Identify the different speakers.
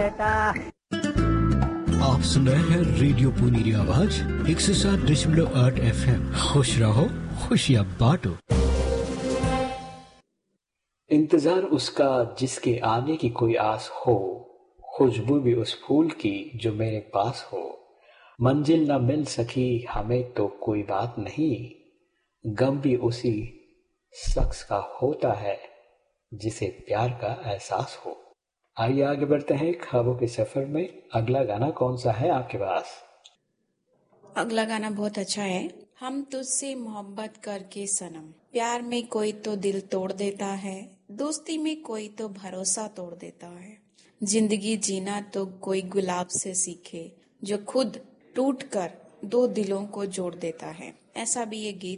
Speaker 1: बेटा।
Speaker 2: आप सुन रहे हैं रेडियो पुनीरी आवाज 107.8 FM। खुश रहो, खुशियाँ बांटो। इंतजार उसका जिसके आने की कोई आस हो, खुशबू भी उस फूल की जो मेरे पास हो। मंजिल न मिल सकी हमें तो कोई बात नहीं, गम भी उसी शख्स का होता है जिसे प्यार का एहसास हो। आइए आगे बढ़ते हैं ख्वाबों के सफर में। अगला गाना कौन सा है आपके पास?
Speaker 3: अगला गाना बहुत अच्छा है। हम तुझसे मोहब्बत करके सनम, प्यार में कोई तो दिल तोड़ देता है, दोस्ती में कोई तो भरोसा तोड़ देता है। जिंदगी जीना तो कोई गुलाब से सीखे, जो खुद टूट कर दो दिलों को जोड़ देता है। ऐसा भी ये गीत